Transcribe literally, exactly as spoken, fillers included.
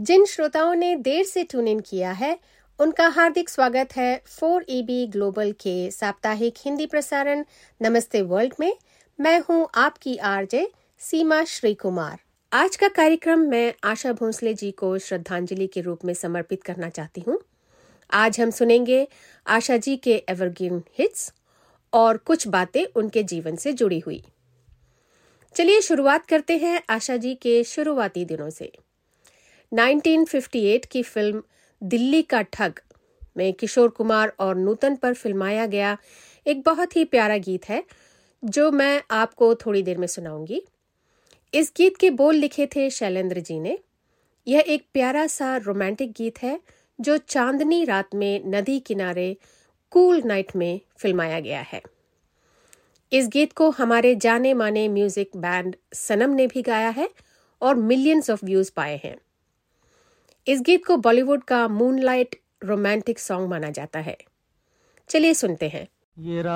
जिन श्रोताओं ने देर से ट्यून इन किया है उनका हार्दिक स्वागत है फोर ई बी ग्लोबल के साप्ताहिक हिंदी प्रसारण नमस्ते वर्ल्ड में। मैं हूं आपकी आरजे सीमा श्री कुमार। आज का कार्यक्रम मैं आशा भोंसले जी को श्रद्धांजलि के रूप में समर्पित करना चाहती हूं। आज हम सुनेंगे आशा जी के एवरग्रीन हिट्स और कुछ बातें उनके जीवन से जुड़ी हुई। चलिए शुरुआत करते हैं आशा जी के शुरुआती दिनों से। उन्नीस सौ अट्ठावन की फिल्म दिल्ली का ठग में किशोर कुमार और नूतन पर फिल्माया गया एक बहुत ही प्यारा गीत है जो मैं आपको थोड़ी देर में सुनाऊंगी। इस गीत के बोल लिखे थे शैलेंद्र जी ने। यह एक प्यारा सा रोमांटिक गीत है जो चांदनी रात में नदी किनारे कूल नाइट में फिल्माया गया है। इस गीत को हमारे जाने माने म्यूजिक बैंड सनम ने भी गाया है और मिलियंस ऑफ व्यूज पाए हैं। इस गीत को बॉलीवुड का मूनलाइट रोमांटिक सॉन्ग माना जाता है। चलिए सुनते हैं। ये